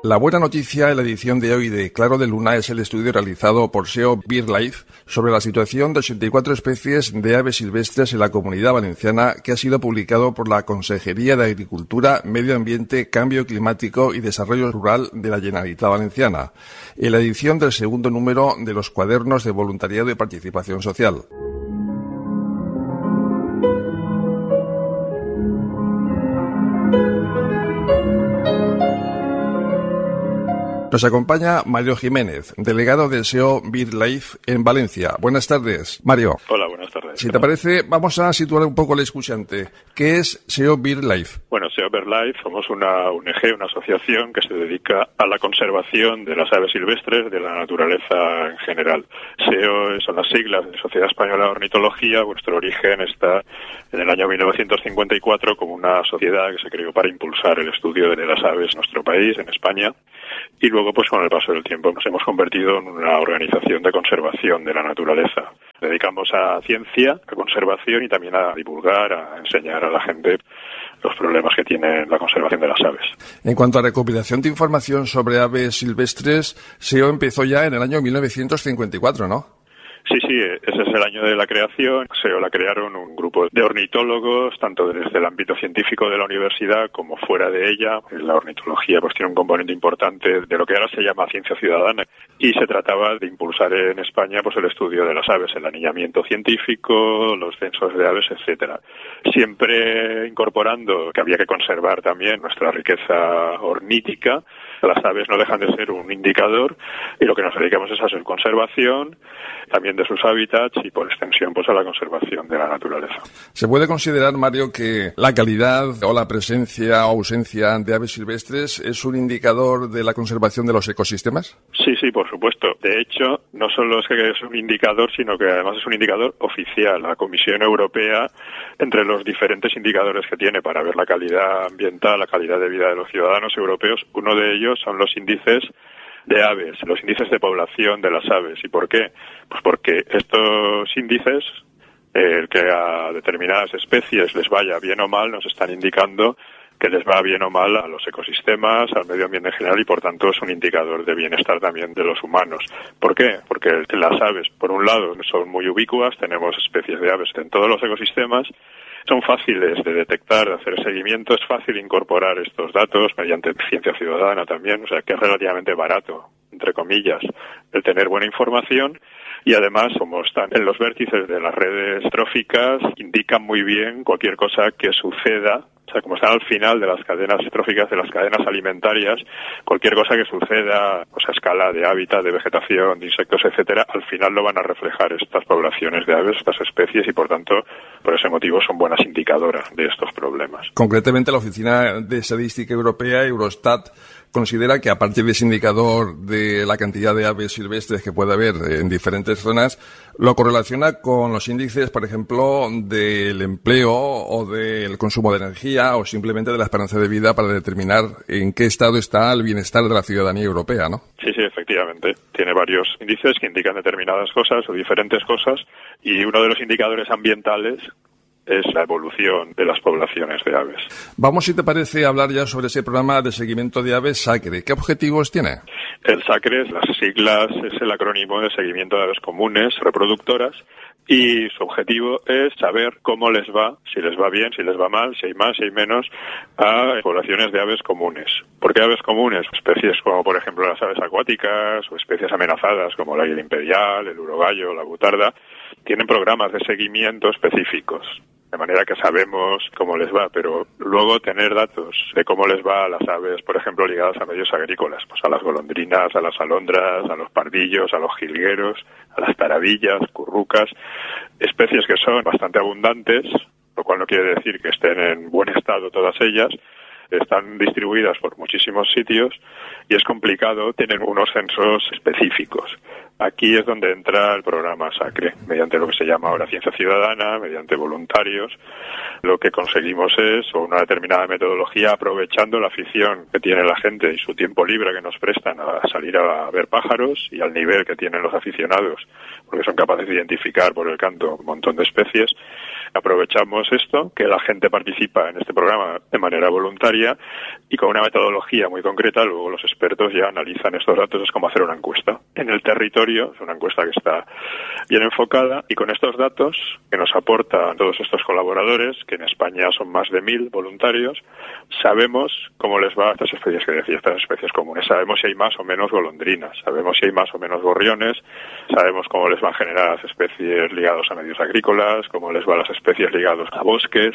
La buena noticia en la edición de hoy de Claro de Luna es el estudio realizado por SEO BirdLife sobre la situación de 84 especies de aves silvestres en la Comunidad Valenciana, que ha sido publicado por la Consejería de Agricultura, Medio Ambiente, Cambio Climático y Desarrollo Rural de la Generalitat Valenciana, en la edición del segundo número de los Cuadernos de Voluntariado y Participación Social. Nos acompaña Mario Jiménez, delegado de SEO BirdLife en Valencia. Buenas tardes, Mario. Hola, buenas tardes. Si te parece, vamos a situar un poco al escuchante. ¿Qué es SEO BirdLife? Bueno, SEO BirdLife somos una ONG, una asociación que se dedica a la conservación de las aves silvestres, de la naturaleza en general. SEO son las siglas de Sociedad Española de Ornitología. Vuestro origen está en el año 1954 como una sociedad que se creó para impulsar el estudio de las aves en nuestro país, en España. Y luego, pues con el paso del tiempo, nos hemos convertido en una organización de conservación de la naturaleza. Dedicamos a ciencia, a conservación y también a divulgar, a enseñar a la gente los problemas que tiene la conservación de las aves. En cuanto a recopilación de información sobre aves silvestres, SEO empezó ya en el año 1954, ¿no? Sí, ese es el año de la creación. SEO la crearon un grupo de ornitólogos, tanto desde el ámbito científico de la universidad como fuera de ella. La ornitología pues tiene un componente importante de lo que ahora se llama ciencia ciudadana, y se trataba de impulsar en España pues el estudio de las aves, el aniñamiento científico, los censos de aves, etcétera. Siempre incorporando que había que conservar también nuestra riqueza ornítica. Las aves no dejan de ser un indicador y lo que nos dedicamos es a su conservación, también de sus hábitats y por extensión pues a la conservación de la naturaleza. ¿Se puede considerar, Mario, que la calidad o la presencia o ausencia de aves silvestres es un indicador de la conservación de los ecosistemas? Sí, por supuesto. De hecho, no solo es que es un indicador, sino que además es un indicador oficial. La Comisión Europea, entre los diferentes indicadores que tiene para ver la calidad ambiental, la calidad de vida de los ciudadanos europeos, uno de ellos son los índices de aves, los índices de población de las aves. ¿Y por qué? Pues porque estos índices, el que a determinadas especies les vaya bien o mal, nos están indicando que les va bien o mal a los ecosistemas, al medio ambiente en general, y por tanto es un indicador de bienestar también de los humanos. ¿Por qué? Porque las aves, por un lado, son muy ubicuas, tenemos especies de aves en todos los ecosistemas, son fáciles de detectar, de hacer seguimiento, es fácil incorporar estos datos mediante ciencia ciudadana también, o sea que es relativamente barato, entre comillas, el tener buena información. Y además, como están en los vértices de las redes tróficas, indican muy bien cualquier cosa que suceda. O sea, como están al final de las cadenas tróficas, de las cadenas alimentarias, cualquier cosa que suceda pues a escala de hábitat, de vegetación, de insectos, etcétera, al final lo van a reflejar estas poblaciones de aves, estas especies, y por tanto, por ese motivo son buenas indicadoras de estos problemas. Concretamente, la Oficina de Estadística Europea, Eurostat, considera que a partir de ese indicador de la cantidad de aves silvestres que puede haber en diferentes zonas, lo correlaciona con los índices, por ejemplo, del empleo o del consumo de energía o simplemente de la esperanza de vida para determinar en qué estado está el bienestar de la ciudadanía europea, ¿no? Sí, efectivamente. Tiene varios índices que indican determinadas cosas o diferentes cosas, y uno de los indicadores ambientales es la evolución de las poblaciones de aves. Vamos, si te parece, a hablar ya sobre ese programa de seguimiento de aves SACRE. ¿Qué objetivos tiene? El SACRE, las siglas, es el acrónimo de seguimiento de aves comunes reproductoras, y su objetivo es saber cómo les va, si les va bien, si les va mal, si hay más, si hay menos, a poblaciones de aves comunes. ¿Por qué aves comunes? Especies como, por ejemplo, las aves acuáticas o especies amenazadas como el águila imperial, el urogallo, la butarda, tienen programas de seguimiento específicos, de manera que sabemos cómo les va, pero luego tener datos de cómo les va a las aves, por ejemplo, ligadas a medios agrícolas, pues a las golondrinas, a las alondras, a los pardillos, a los jilgueros, a las tarabillas, currucas, especies que son bastante abundantes, lo cual no quiere decir que estén en buen estado todas ellas, están distribuidas por muchísimos sitios y es complicado tener unos censos específicos. Aquí es donde entra el programa SACRE, mediante lo que se llama ahora ciencia ciudadana, mediante voluntarios. Lo que conseguimos es una determinada metodología, aprovechando la afición que tiene la gente y su tiempo libre que nos prestan a salir a ver pájaros y al nivel que tienen los aficionados, porque son capaces de identificar por el canto un montón de especies. Aprovechamos esto, que la gente participa en este programa de manera voluntaria y con una metodología muy concreta. Luego los expertos ya analizan estos datos. Es como hacer una encuesta en el territorio, es una encuesta que está bien enfocada, y con estos datos que nos aportan todos estos colaboradores, que en España son más de 1.000 voluntarios, sabemos cómo les va a estas especies que decía, estas especies comunes. Sabemos si hay más o menos golondrinas, sabemos si hay más o menos gorriones, sabemos cómo les van a generar las especies ligadas a medios agrícolas, cómo les van las especies ligadas a bosques,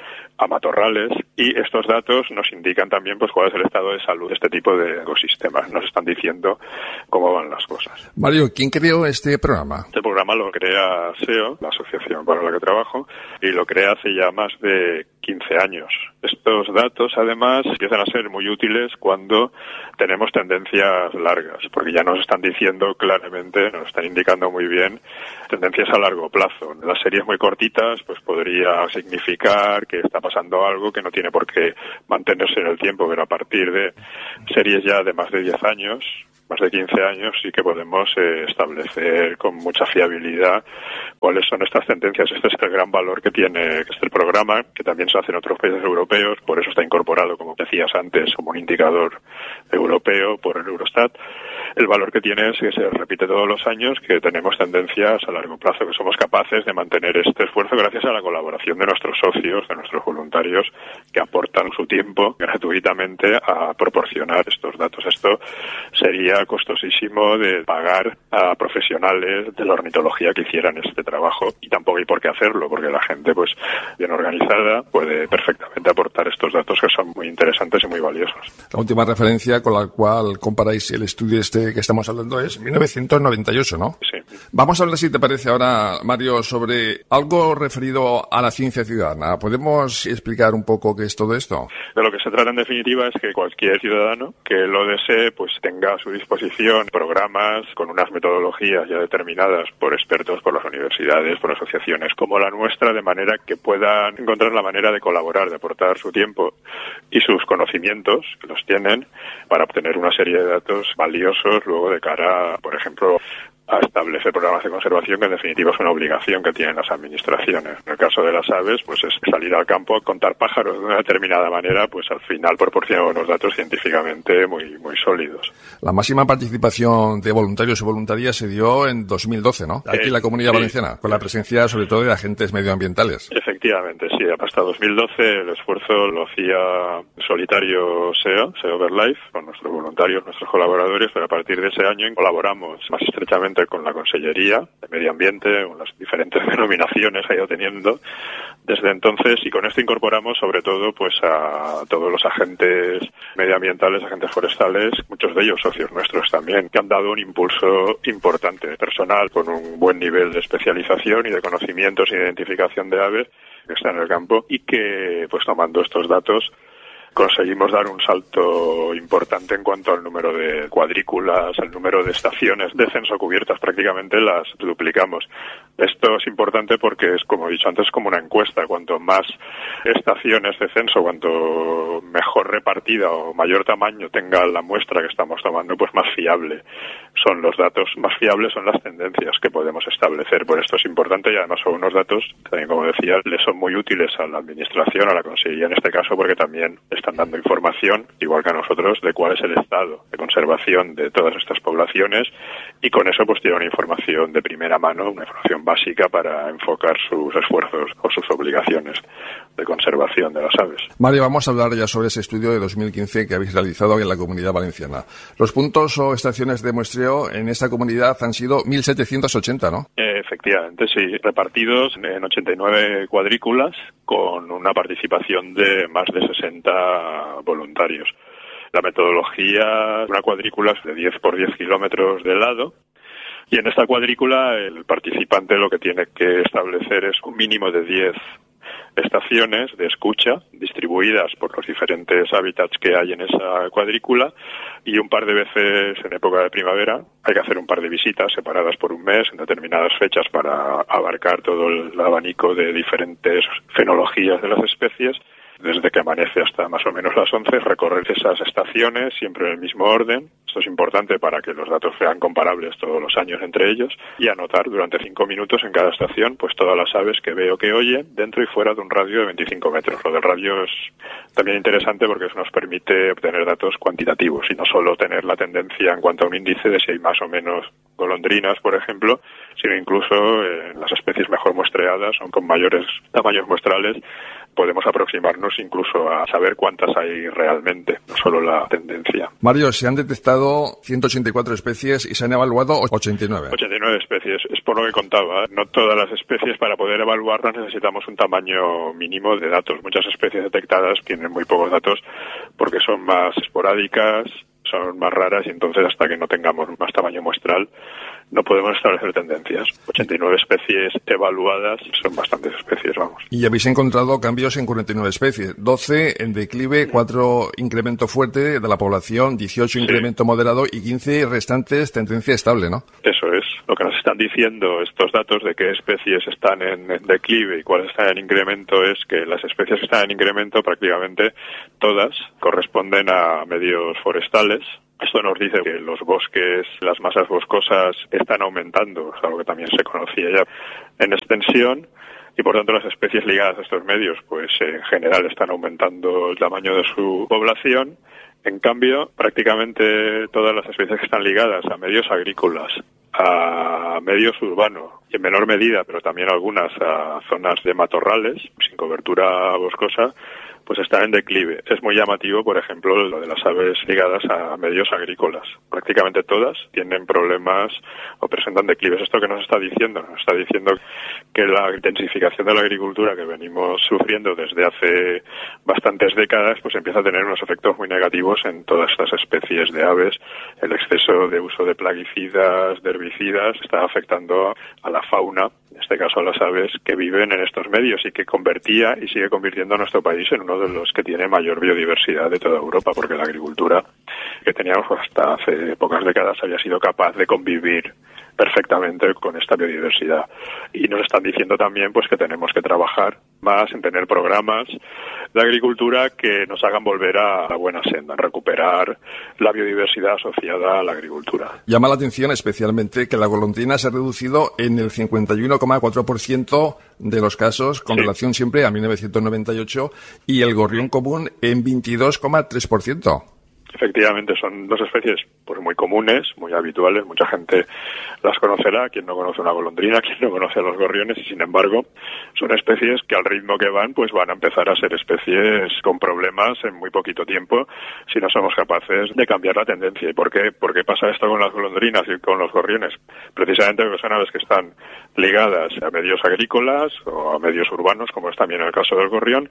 a matorrales, y estos datos nos indican también pues cuál es el estado de salud de este tipo de ecosistemas. Nos están diciendo cómo van las cosas. Mario, ¿quién creó este programa? Este programa lo crea SEO, la asociación para la que trabajo, y lo crea hace ya más de 15 años. Estos datos, además, empiezan a ser muy útiles cuando tenemos tendencias largas, porque ya nos están diciendo claramente, nos están indicando muy bien tendencias a largo plazo. Las series muy cortitas pues podría significar que está pasando algo que no tiene por qué mantenerse en el tiempo, pero a partir de series ya de más de 10 años, más de 15 años, sí que podemos establecer con mucha fiabilidad cuáles son estas tendencias. Este es el gran valor que tiene este programa, que también se hace en otros países europeos, por eso está incorporado, como decías antes, como un indicador europeo por el Eurostat. El valor que tiene es que se repite todos los años, que tenemos tendencias a largo plazo, que somos capaces de mantener este esfuerzo gracias a la colaboración de nuestros socios, de nuestros voluntarios, que aportan su tiempo gratuitamente a proporcionar estos datos. Esto sería costosísimo de pagar a profesionales de la ornitología que hicieran este trabajo, y tampoco hay por qué hacerlo, porque la gente pues bien organizada puede perfectamente aportar estos datos que son muy interesantes y muy valiosos. La última referencia con la cual comparáis el estudio que estamos hablando es 1998, ¿no? Sí. Vamos a hablar, si te parece ahora, Mario, sobre algo referido a la ciencia ciudadana. ¿Podemos explicar un poco qué es todo esto? De lo que se trata en definitiva es que cualquier ciudadano que lo desee pues tenga a su disposición programas con unas metodologías ya determinadas por expertos, por las universidades, por asociaciones como la nuestra, de manera que puedan encontrar la manera de colaborar, de aportar su tiempo y sus conocimientos, que los tienen, para obtener una serie de datos valiosos luego de cara, por ejemplo, a establecer programas de conservación, que en definitiva es una obligación que tienen las administraciones. En el caso de las aves, pues es salir al campo a contar pájaros de una determinada manera, pues al final proporciona unos datos científicamente muy sólidos. La máxima participación de voluntarios y voluntarias se dio en 2012, ¿no? Aquí en la Comunidad Valenciana, con la presencia sobre todo de agentes medioambientales. Efectivamente, sí. Hasta 2012 el esfuerzo lo hacía solitario SEO BirdLife, con nuestros voluntarios, nuestros colaboradores, pero a partir de ese año colaboramos más estrechamente con la Consellería de Medio Ambiente, con las diferentes denominaciones que ha ido teniendo desde entonces, y con esto incorporamos sobre todo pues a todos los agentes medioambientales, agentes forestales, muchos de ellos socios nuestros también, que han dado un impulso importante, personal, con un buen nivel de especialización y de conocimientos y de identificación de aves que están en el campo, y que pues tomando estos datos conseguimos dar un salto importante en cuanto al número de cuadrículas, al número de estaciones de censo cubiertas, prácticamente las duplicamos. Esto es importante porque es, como he dicho antes, como una encuesta. Cuanto más estaciones de censo, cuanto mejor repartida o mayor tamaño tenga la muestra que estamos tomando, pues más fiable son los datos, más fiables son las tendencias que podemos establecer. Por esto es importante, y además son unos datos, también como decía, les son muy útiles a la administración, a la Consellería en este caso, porque también están dando información, igual que a nosotros, de cuál es el estado de conservación de todas estas poblaciones, y con eso pues tiene una información de primera mano, una información básica para enfocar sus esfuerzos o sus obligaciones de conservación de las aves. Mario, vamos a hablar ya sobre ese estudio de 2015 que habéis realizado en la Comunidad Valenciana. Los puntos o estaciones de muestreo en esta comunidad han sido 1.780, ¿no? Efectivamente, sí, repartidos en 89 cuadrículas con una participación de más de 60 voluntarios. La metodología, una cuadrícula es de 10 por 10 kilómetros de lado, y en esta cuadrícula el participante lo que tiene que establecer es un mínimo de 10 estaciones de escucha distribuidas por los diferentes hábitats que hay en esa cuadrícula, y un par de veces en época de primavera. Hay que hacer un par de visitas separadas por un mes en determinadas fechas para abarcar todo el abanico de diferentes fenologías de las especies. Desde que amanece hasta más o menos las 11, recorrer esas estaciones siempre en el mismo orden. Esto es importante para que los datos sean comparables todos los años entre ellos y anotar durante 5 minutos en cada estación pues todas las aves que veo que oyen dentro y fuera de un radio de 25 metros. Lo del radio es también interesante porque eso nos permite obtener datos cuantitativos y no solo tener la tendencia en cuanto a un índice de si hay más o menos golondrinas, por ejemplo, sino incluso en las especies mejor muestreadas o con mayores tamaños muestrales podemos aproximarnos incluso a saber cuántas hay realmente, no solo la tendencia. Mario, se han detectado 184 especies y se han evaluado 89. 89 especies, es por lo que contaba. No todas las especies, para poder evaluarlas necesitamos un tamaño mínimo de datos. Muchas especies detectadas tienen muy pocos datos porque son más esporádicas, son más raras y entonces hasta que no tengamos más tamaño muestral no podemos establecer tendencias. 89 especies evaluadas son bastantes especies, vamos. Y habéis encontrado cambios en 49 especies, 12 en declive, 4 incremento fuerte de la población, 18 incremento moderado y 15 restantes tendencia estable, ¿no? Eso es. Lo que nos están diciendo estos datos de qué especies están en declive y cuáles están en incremento es que las especies que están en incremento prácticamente todas corresponden a medios forestales. Esto nos dice que los bosques, las masas boscosas están aumentando, es algo que también se conocía ya en extensión, y por tanto las especies ligadas a estos medios pues en general están aumentando el tamaño de su población. En cambio, prácticamente todas las especies que están ligadas a medios agrícolas, a medios urbanos y en menor medida, pero también algunas a zonas de matorrales sin cobertura boscosa, pues están en declive. Es muy llamativo, por ejemplo, lo de las aves ligadas a medios agrícolas. Prácticamente todas tienen problemas o presentan declives. ¿Esto qué nos está diciendo? Nos está diciendo que la intensificación de la agricultura que venimos sufriendo desde hace bastantes décadas, pues empieza a tener unos efectos muy negativos en todas estas especies de aves. El exceso de uso de plaguicidas, de herbicidas, está afectando a la fauna, en este caso a las aves que viven en estos medios y que convertía y sigue convirtiendo a nuestro país en uno de los que tiene mayor biodiversidad de toda Europa, porque la agricultura que teníamos hasta hace pocas décadas había sido capaz de convivir perfectamente con esta biodiversidad. Y nos están diciendo también pues que tenemos que trabajar más en tener programas de agricultura que nos hagan volver a la buena senda, recuperar la biodiversidad asociada a la agricultura. Llama la atención especialmente que la golondrina se ha reducido en el 51,4% de los casos con relación siempre a 1998 y el gorrión común en 22,3%. Efectivamente, son dos especies pues muy comunes, muy habituales, mucha gente las conocerá, quien no conoce una golondrina, quien no conoce a los gorriones, y sin embargo son especies que al ritmo que van pues van a empezar a ser especies con problemas en muy poquito tiempo si no somos capaces de cambiar la tendencia. ¿Y por qué pasa esto con las golondrinas y con los gorriones? Precisamente porque son aves que están ligadas a medios agrícolas o a medios urbanos, como es también el caso del gorrión,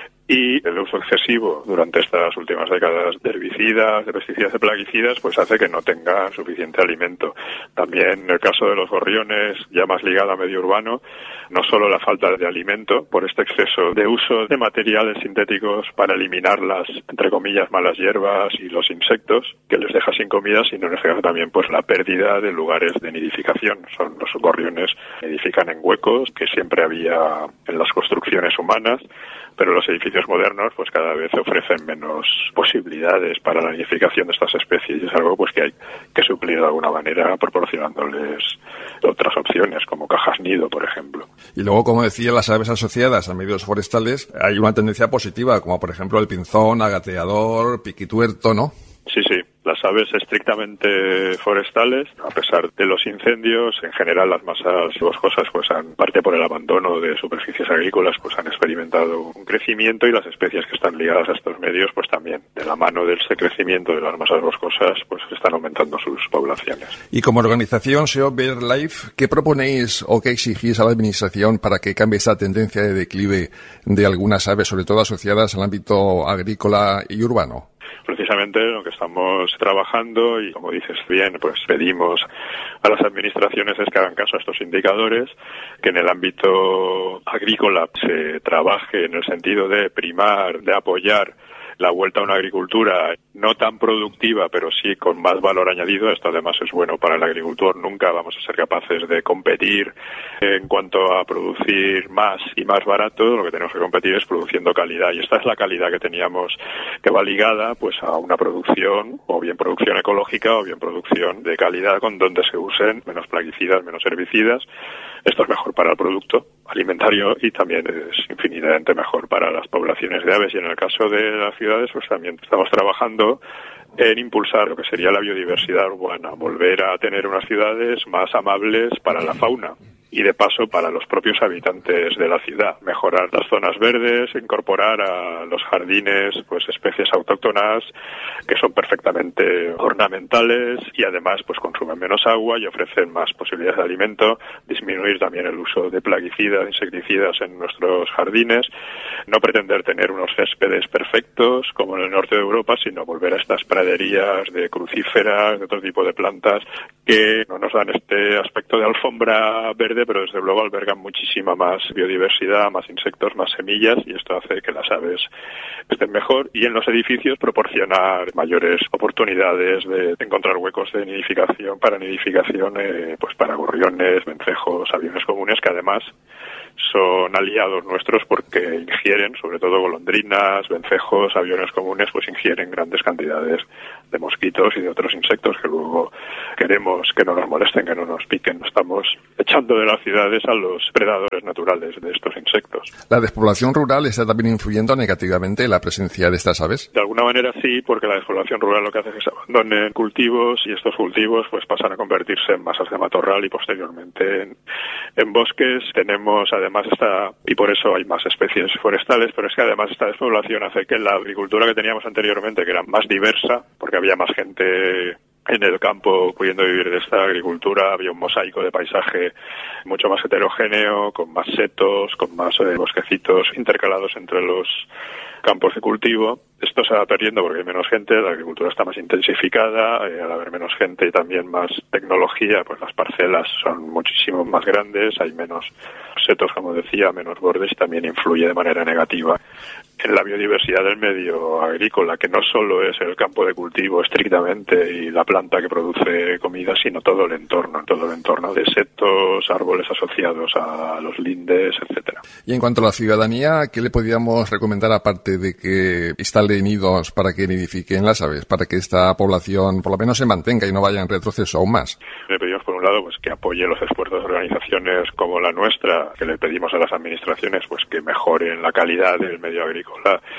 y el uso excesivo durante estas últimas décadas de herbicidas, de pesticidas, de plaguicidas, pues hace que no tenga suficiente alimento. También en el caso de los gorriones, ya más ligado a medio urbano, no solo la falta de alimento por este exceso de uso de materiales sintéticos para eliminar las, entre comillas, malas hierbas y los insectos que les deja sin comida, sino en este caso también pues la pérdida de lugares de nidificación. Son los gorriones que nidifican en huecos que siempre había en las construcciones humanas, pero los edificios modernos pues cada vez ofrecen menos posibilidades para la nidificación de estas especies y es algo pues que hay que suplir de alguna manera proporcionándoles otras opciones como cajas nido, por ejemplo. Y luego, como decía, las aves asociadas a medios forestales hay una tendencia positiva, como por ejemplo el pinzón, agateador, piquituerto, ¿no? Sí. Las aves estrictamente forestales, a pesar de los incendios, en general las masas boscosas, pues parte por el abandono de superficies agrícolas, pues han experimentado un crecimiento y las especies que están ligadas a estos medios, pues también, de la mano de este crecimiento de las masas boscosas, pues están aumentando sus poblaciones. Y como organización SEO BirdLife, ¿qué proponéis o qué exigís a la administración para que cambie esta tendencia de declive de algunas aves, sobre todo asociadas al ámbito agrícola y urbano? Precisamente lo que estamos trabajando y, como dices bien, pues pedimos a las administraciones es que hagan caso a estos indicadores, que en el ámbito agrícola se trabaje en el sentido de primar, de apoyar la vuelta a una agricultura no tan productiva, pero sí con más valor añadido. Esto además es bueno para el agricultor. Nunca vamos a ser capaces de competir en cuanto a producir más y más barato. Lo que tenemos que competir es produciendo calidad, y esta es la calidad que teníamos, que va ligada pues a una producción, o bien producción ecológica o bien producción de calidad, con donde se usen menos plaguicidas, menos herbicidas. Esto es mejor para el producto alimentario y también es infinitamente mejor para las poblaciones de aves. Y en el caso de las ciudades, pues también estamos trabajando en impulsar lo que sería la biodiversidad urbana, volver a tener unas ciudades más amables para la fauna y de paso para los propios habitantes de la ciudad, mejorar las zonas verdes, incorporar a los jardines pues especies autóctonas que son perfectamente ornamentales y además pues consumen menos agua y ofrecen más posibilidades de alimento, disminuir también el uso de plaguicidas, insecticidas en nuestros jardines, no pretender tener unos céspedes perfectos como en el norte de Europa, sino volver a estas praderías de crucíferas, de otro tipo de plantas que no nos dan este aspecto de alfombra verde, pero desde luego albergan muchísima más biodiversidad, más insectos, más semillas, y esto hace que las aves estén mejor, y en los edificios proporcionar mayores oportunidades de encontrar huecos de nidificación, pues para gorriones, vencejos, aviones comunes, que además son aliados nuestros porque ingieren, sobre todo golondrinas, vencejos, aviones comunes, pues ingieren grandes cantidades de mosquitos y de otros insectos que luego queremos que no nos molesten, que no nos piquen. Estamos echando de las ciudades a los predadores naturales de estos insectos. ¿La despoblación rural está también influyendo negativamente en la presencia de estas aves? De alguna manera sí, porque la despoblación rural lo que hace es que se abandonen cultivos y estos cultivos pues pasan a convertirse en masas de matorral y posteriormente en bosques. Tenemos además y por eso hay más especies forestales, pero es que además esta despoblación hace que la agricultura que teníamos anteriormente, que era más diversa, porque había más gente en el campo pudiendo vivir de esta agricultura, había un mosaico de paisaje mucho más heterogéneo, con más setos, con más bosquecitos intercalados entre los campos de cultivo. Esto se va perdiendo porque hay menos gente, la agricultura está más intensificada, al haber menos gente y también más tecnología, pues las parcelas son muchísimo más grandes, hay menos setos, como decía, menos bordes, y también influye de manera negativa en la biodiversidad del medio agrícola, que no solo es el campo de cultivo estrictamente y la planta que produce comida, sino todo el entorno de setos, árboles asociados a los lindes, etcétera. Y en cuanto a la ciudadanía, ¿qué le podríamos recomendar aparte de que instale nidos para que nidifiquen las aves, para que esta población por lo menos se mantenga y no vaya en retroceso aún más? Le pedimos por un lado pues que apoye los esfuerzos de organizaciones como la nuestra, que le pedimos a las administraciones pues que mejoren la calidad del medio agrícola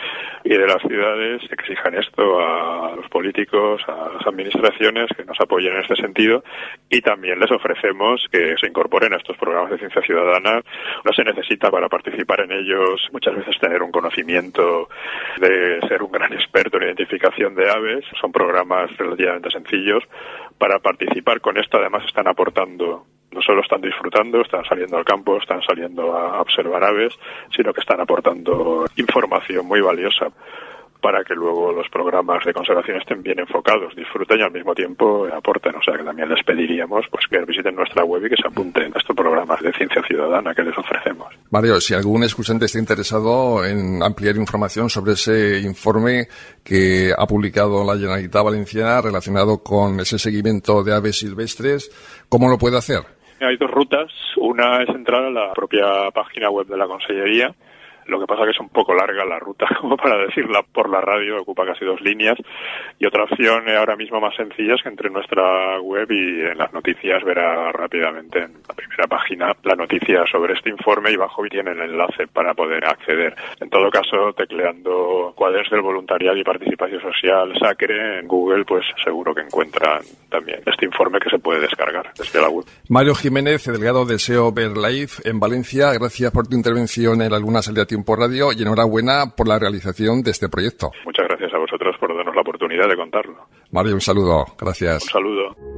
y de las ciudades, que exijan esto a los políticos, a las administraciones, que nos apoyen en este sentido, y también les ofrecemos que se incorporen a estos programas de ciencia ciudadana. No se necesita para participar en ellos muchas veces tener un conocimiento de ser un gran experto en identificación de aves, son programas relativamente sencillos. Para participar con esto además están aportando, no solo están disfrutando, están saliendo al campo, están saliendo a observar aves, sino que están aportando información muy valiosa para que luego los programas de conservación estén bien enfocados, disfruten y al mismo tiempo aporten. O sea que también les pediríamos pues que visiten nuestra web y que se apunten a estos programas de ciencia ciudadana que les ofrecemos. Mario, si algún escuchante está interesado en ampliar información sobre ese informe que ha publicado la Generalitat Valenciana relacionado con ese seguimiento de aves silvestres, ¿cómo lo puede hacer? Hay dos rutas. Una es entrar a la propia página web de la Consellería. Lo que pasa que es un poco larga la ruta, como para decirla por la radio, ocupa casi 2 líneas. Y otra opción ahora mismo más sencilla es que entre en nuestra web y en las noticias verá rápidamente en la primera página la noticia sobre este informe y bajo tiene el enlace para poder acceder. En todo caso, tecleando Cuaderns del Voluntariado y Participación Social SACRE en Google, pues seguro que encuentran también este informe que se puede descargar desde la web. Mario Jiménez, delegado de SEO BirdLife en Valencia, gracias por tu intervención en Alguna Salida Tiempo Radio y enhorabuena por la realización de este proyecto. Muchas gracias a vosotros por darnos la oportunidad de contarlo. Mario, un saludo. Gracias. Un saludo.